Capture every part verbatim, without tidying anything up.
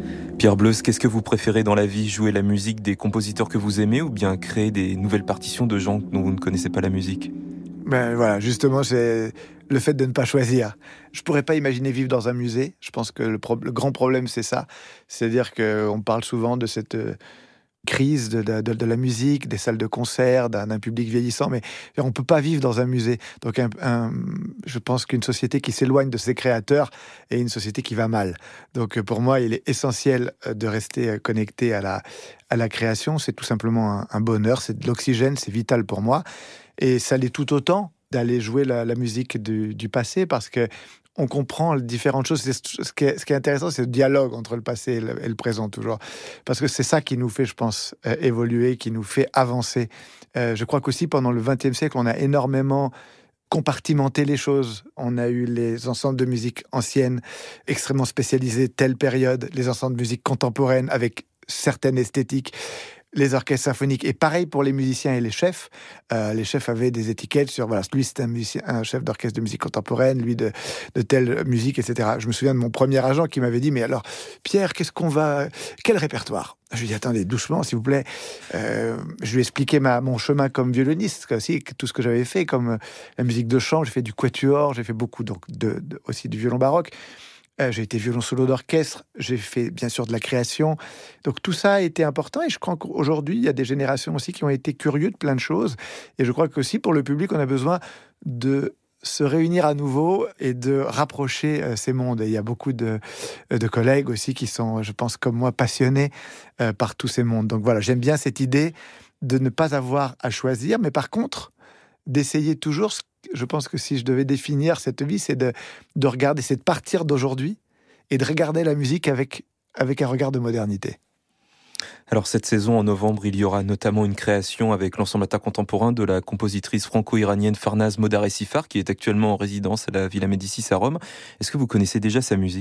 Pierre Bleus, qu'est-ce que vous préférez dans la vie? Jouer la musique des compositeurs que vous aimez ou bien créer des nouvelles partitions de gens dont vous ne connaissez pas la musique? Ben voilà, justement, c'est le fait de ne pas choisir. Je pourrais pas imaginer vivre dans un musée. Je pense que le, pro- le grand problème, c'est ça. C'est-à-dire qu'on parle souvent de cette euh, crise de, de, de, de la musique, des salles de concert, d'un, d'un public vieillissant, mais on peut pas vivre dans un musée. Donc, un, un, je pense qu'une société qui s'éloigne de ses créateurs est une société qui va mal. Donc, pour moi, il est essentiel de rester connecté à la, à la création. C'est tout simplement un, un bonheur, c'est de l'oxygène, c'est vital pour moi. Et ça l'est tout autant d'aller jouer la, la musique du, du passé, parce que on comprend différentes choses. C'est ce, qui est, ce qui est intéressant, c'est le dialogue entre le passé et le, et le présent, toujours. Parce que c'est ça qui nous fait, je pense, euh, évoluer, qui nous fait avancer. Euh, je crois qu'aussi, pendant le vingtième siècle, on a énormément compartimenté les choses. On a eu les ensembles de musique ancienne, extrêmement spécialisés, telle période, les ensembles de musique contemporaine, avec certaines esthétiques, les orchestres symphoniques, et pareil pour les musiciens et les chefs. Euh, les chefs avaient des étiquettes sur, voilà, lui c'est un, musicien, un chef d'orchestre de musique contemporaine, lui de, de telle musique, et cetera. Je me souviens de mon premier agent qui m'avait dit, mais alors, Pierre, qu'est-ce qu'on va... Quel répertoire? Je lui ai dit, attendez, doucement, s'il vous plaît. Euh, je lui ai expliqué ma, mon chemin comme violoniste, aussi, tout ce que j'avais fait, comme euh, la musique de chambre, j'ai fait du quatuor, j'ai fait beaucoup, donc, de, de, aussi du violon baroque. Euh, j'ai été violon solo d'orchestre, j'ai fait bien sûr de la création. Donc tout ça a été important, et je crois qu'aujourd'hui, il y a des générations aussi qui ont été curieux de plein de choses. Et je crois qu'aussi pour le public, on a besoin de se réunir à nouveau et de rapprocher euh, ces mondes. Et il y a beaucoup de, de collègues aussi qui sont, je pense, comme moi, passionnés euh, par tous ces mondes. Donc voilà, j'aime bien cette idée de ne pas avoir à choisir, mais par contre, d'essayer toujours. Je pense que si je devais définir cette vie, c'est de, de regarder, c'est de partir d'aujourd'hui et de regarder la musique avec, avec un regard de modernité. Alors cette saison, en novembre, il y aura notamment une création avec l'ensemble Attaque contemporain de la compositrice franco-iranienne Farnaz Modarresifar, qui est actuellement en résidence à la Villa Médicis à Rome. Est-ce que vous connaissez déjà sa musique ?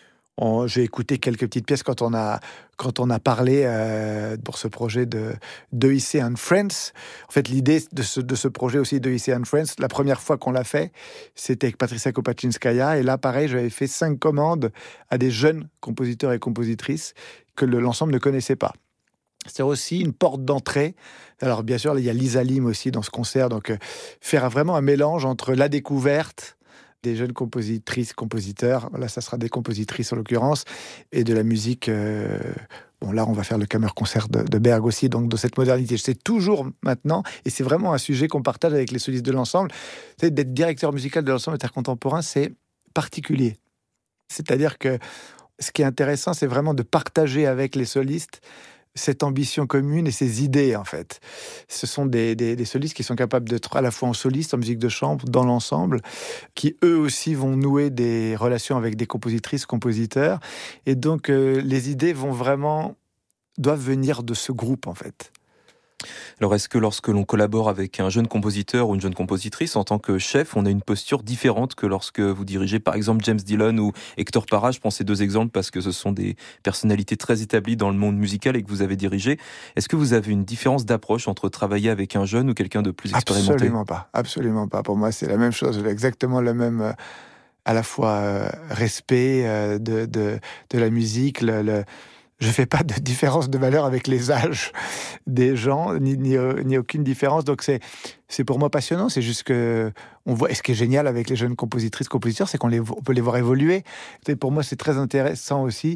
On, j'ai écouté quelques petites pièces quand on a, quand on a parlé euh, pour ce projet de d'E I C and Friends. En fait, l'idée de ce, de ce projet aussi d'E I C and Friends, la première fois qu'on l'a fait, c'était avec Patricia Kopachinskaya. Et là, pareil, j'avais fait cinq commandes à des jeunes compositeurs et compositrices que le, l'ensemble ne connaissait pas. C'est aussi une porte d'entrée. Alors, bien sûr, il y a Lisa Lim aussi dans ce concert. Donc, euh, faire vraiment un mélange entre la découverte des jeunes compositrices, compositeurs, là ça sera des compositrices en l'occurrence, et de la musique, euh, bon là on va faire le Kammerkonzert de, de Berg aussi, donc de cette modernité. Je sais toujours maintenant, et c'est vraiment un sujet qu'on partage avec les solistes de l'ensemble, c'est d'être directeur musical de l'ensemble intercontemporain, c'est particulier. C'est-à-dire que ce qui est intéressant, c'est vraiment de partager avec les solistes cette ambition commune et ces idées, en fait. Ce sont des, des, des solistes qui sont capables d'être à la fois en soliste, en musique de chambre, dans l'ensemble, qui eux aussi vont nouer des relations avec des compositrices, compositeurs. Et donc, euh, les idées vont vraiment, doivent venir de ce groupe, en fait. Alors, est-ce que lorsque l'on collabore avec un jeune compositeur ou une jeune compositrice, en tant que chef, on a une posture différente que lorsque vous dirigez, par exemple, James Dillon ou Hector Parra? Je prends ces deux exemples parce que ce sont des personnalités très établies dans le monde musical et que vous avez dirigé. Est-ce que vous avez une différence d'approche entre travailler avec un jeune ou quelqu'un de plus expérimenté? Absolument pas, absolument pas. Pour moi, c'est la même chose, exactement le même, euh, à la fois euh, respect euh, de, de, de la musique, le... le je ne fais pas de différence de valeur avec les âges des gens, ni, ni, ni aucune différence. Donc, c'est, c'est pour moi passionnant. C'est juste que on voit. Et ce qui est génial avec les jeunes compositrices, compositeurs, c'est qu'on les, on peut les voir évoluer. Et pour moi, c'est très intéressant aussi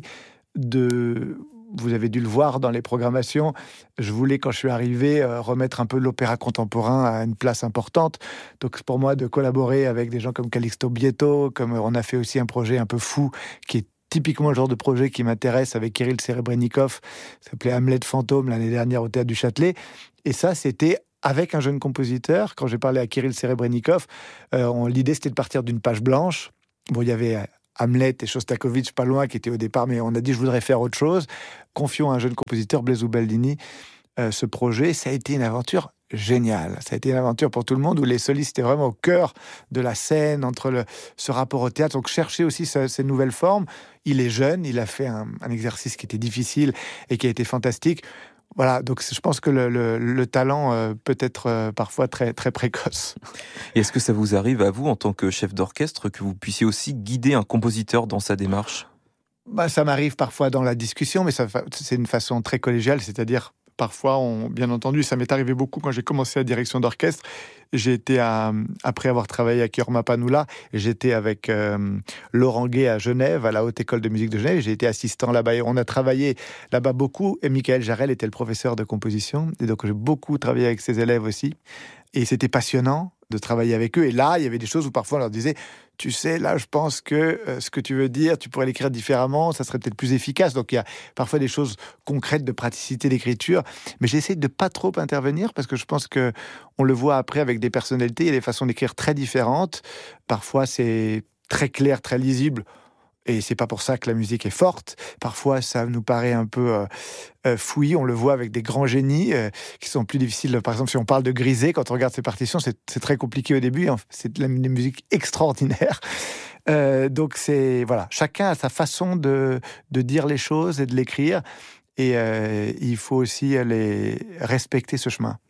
de. Vous avez dû le voir dans les programmations. Je voulais, quand je suis arrivé, euh, remettre un peu l'opéra contemporain à une place importante. Donc, pour moi, de collaborer avec des gens comme Calixto Bieto, comme on a fait aussi un projet un peu fou qui est typiquement le genre de projet qui m'intéresse avec Kirill Serebrennikov, ça s'appelait Hamlet Fantôme l'année dernière au Théâtre du Châtelet. Et ça, c'était avec un jeune compositeur. Quand j'ai parlé à Kirill Serebrennikov, euh, on, l'idée c'était de partir d'une page blanche. Bon, il y avait Hamlet et Shostakovich pas loin qui étaient au départ, mais on a dit je voudrais faire autre chose. Confions à un jeune compositeur, Blaise Ubaldini, euh, ce projet. Ça a été une aventure génial. Ça a été une aventure pour tout le monde où les solistes étaient vraiment au cœur de la scène, entre le, ce rapport au théâtre. Donc, chercher aussi ce, ces nouvelles formes. Il est jeune, il a fait un, un exercice qui était difficile et qui a été fantastique. Voilà, donc je pense que le, le, le talent euh, peut être euh, parfois très, très précoce. Et est-ce que ça vous arrive, à vous, en tant que chef d'orchestre, que vous puissiez aussi guider un compositeur dans sa démarche ? Bah, ça m'arrive parfois dans la discussion, mais ça, c'est une façon très collégiale, c'est-à-dire parfois, on, bien entendu, ça m'est arrivé beaucoup quand j'ai commencé la direction d'orchestre. J'ai été, à, après avoir travaillé avec Jorma Panula, j'étais avec euh, Laurent Gay à Genève, à la Haute École de musique de Genève. J'ai été assistant là-bas et on a travaillé là-bas beaucoup. Et Michael Jarel était le professeur de composition. Et donc, j'ai beaucoup travaillé avec ses élèves aussi. Et c'était passionnant de travailler avec eux. Et là, il y avait des choses où parfois on leur disait, tu sais, là, je pense que euh, ce que tu veux dire, tu pourrais l'écrire différemment, ça serait peut-être plus efficace. Donc, il y a parfois des choses concrètes de praticité d'écriture. Mais j'essaie de pas trop intervenir parce que je pense que on le voit après avec des personnalités, il y a des façons d'écrire très différentes. Parfois, c'est très clair, très lisible. Et c'est pas pour ça que la musique est forte. Parfois, ça nous paraît un peu euh, euh, fouillis. On le voit avec des grands génies euh, qui sont plus difficiles. Par exemple, si on parle de Grisé, quand on regarde ses partitions, c'est, c'est très compliqué au début. Hein. C'est de la une musique extraordinaire. Euh, donc, c'est voilà, chacun a sa façon de, de dire les choses et de l'écrire. Et euh, il faut aussi les respecter ce chemin.